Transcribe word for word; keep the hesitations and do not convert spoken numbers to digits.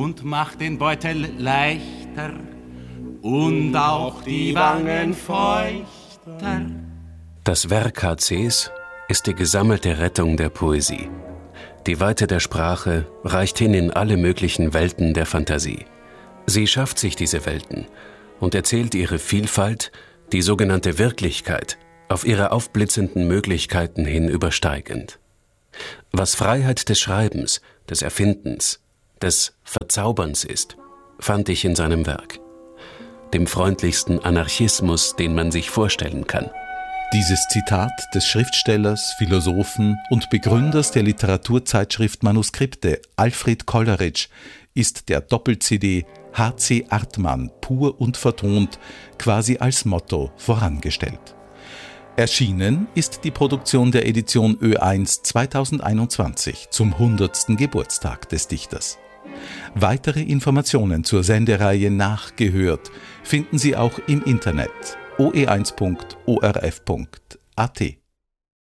und macht den Beutel leichter und auch die Wangen feuchter. Das Werk H Cs ist die gesammelte Rettung der Poesie. Die Weite der Sprache reicht hin in alle möglichen Welten der Fantasie. Sie schafft sich diese Welten und erzählt ihre Vielfalt, die sogenannte Wirklichkeit, auf ihre aufblitzenden Möglichkeiten hin übersteigend. Was Freiheit des Schreibens, des Erfindens, des Verzauberns ist, fand ich in seinem Werk. Dem freundlichsten Anarchismus, den man sich vorstellen kann. Dieses Zitat des Schriftstellers, Philosophen und Begründers der Literaturzeitschrift Manuskripte, Alfred Kolleritsch, ist der Doppel-C D H C Artmann pur und vertont quasi als Motto vorangestellt. Erschienen ist die Produktion der Edition Ö eins zweitausendeinundzwanzig zum hundertsten Geburtstag des Dichters. Weitere Informationen zur Sendereihe Nachgehört finden Sie auch im Internet o e eins punkt o r f punkt a t.